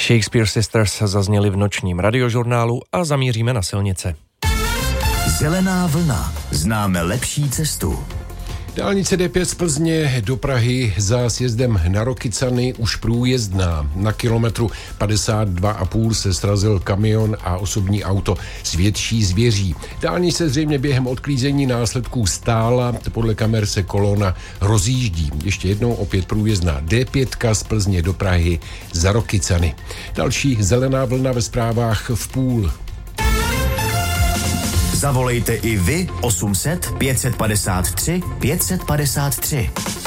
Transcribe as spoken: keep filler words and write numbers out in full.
Shakespeare Sisters zazněli v nočním radiožurnálu a zamíříme na silnice. Zelená vlna. Známe lepší cestu. Dálnice D pět z Plzně do Prahy za sjezdem na Rokycany už průjezdná. Na kilometru padesát dva a půl se srazil kamion a osobní auto s větší zvěří. Dálnice zřejmě během odklízení následků stála, podle kamer se kolona rozjíždí. Ještě jednou opět průjezdná D pět z Plzně do Prahy za Rokycany. Další zelená vlna ve zprávách v půl. Zavolejte i vy osm set pět set padesát tři pět set padesát tři.